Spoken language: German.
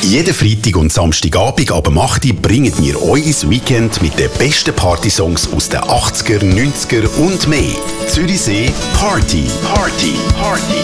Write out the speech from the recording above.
Jeden Freitag und Samstagabend ab 8 Uhr bringen wir euch ins Weekend mit den besten Partysongs aus den 80er, 90er und mehr. Zürichsee Party. Party. Party.